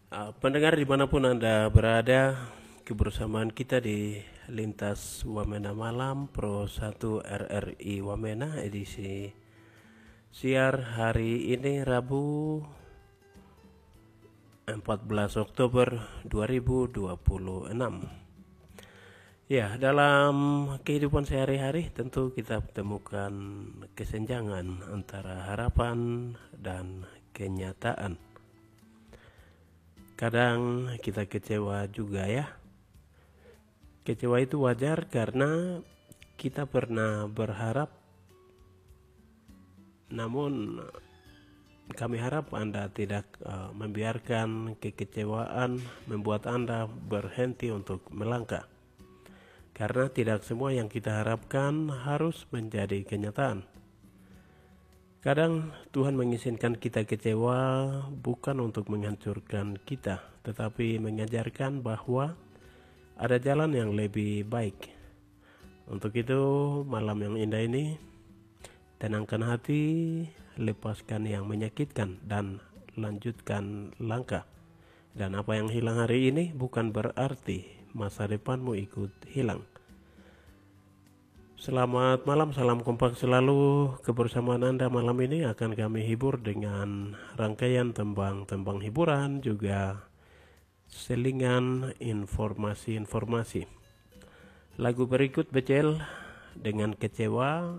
Pendengar dimanapun Anda berada, kebersamaan kita di Lintas Wamena Malam Pro 1 RRI Wamena edisi siar hari ini Rabu 14 Oktober 2026. Ya, dalam kehidupan sehari-hari tentu kita temukan kesenjangan antara harapan dan kenyataan. Kadang kita kecewa juga ya. Kecewa itu wajar karena kita pernah berharap, namun kami harap Anda tidak membiarkan kekecewaan membuat Anda berhenti untuk melangkah. Karena tidak semua yang kita harapkan harus menjadi kenyataan. Kadang Tuhan mengizinkan kita kecewa bukan untuk menghancurkan kita, tetapi mengajarkan bahwa ada jalan yang lebih baik. Untuk itu, malam yang indah ini, tenangkan hati, lepaskan yang menyakitkan, dan lanjutkan langkah. Dan apa yang hilang hari ini bukan berarti masa depanmu ikut hilang. Selamat malam, salam kompak selalu. Kebersamaan Anda malam ini akan kami hibur dengan rangkaian tembang-tembang hiburan, juga selingan informasi-informasi. Lagu berikut Becel dengan Kecewa,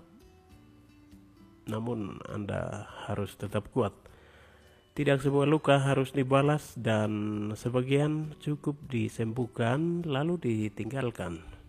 namun Anda harus tetap kuat. Tidak semua luka harus dibalas dan sebagian cukup disembuhkan lalu ditinggalkan.